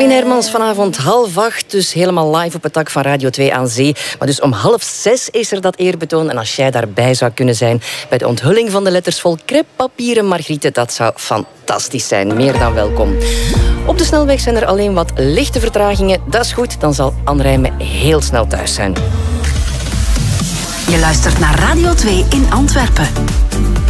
Evelien Hermans, vanavond 7:30, dus helemaal live op het dak van Radio 2 aan Zee. Maar dus om 5:30 is er dat eerbetoon. En als jij daarbij zou kunnen zijn bij de onthulling van de letters vol crêpepapieren Margriete, dat zou fantastisch zijn. Meer dan welkom. Op de snelweg zijn er alleen wat lichte vertragingen. Dat is goed, dan zal Anne Rijmen heel snel thuis zijn. Je luistert naar Radio 2 in Antwerpen.